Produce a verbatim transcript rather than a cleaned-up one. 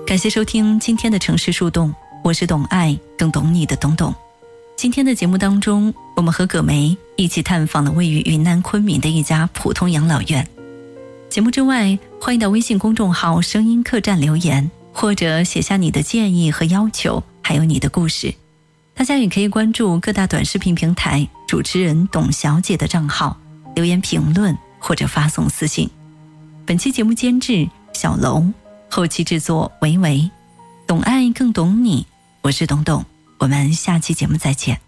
感谢收听今天的城市树洞，我是懂爱更懂你的懂懂。今天的节目当中，我们和葛梅一起探访了位于云南昆明的一家普通养老院。节目之外，欢迎到微信公众号声音客栈留言，或者写下你的建议和要求，还有你的故事。大家也可以关注各大短视频平台主持人董小姐的账号，留言评论或者发送私信。本期节目监制小楼，后期制作维维，懂爱更懂你，我是董董，我们下期节目再见。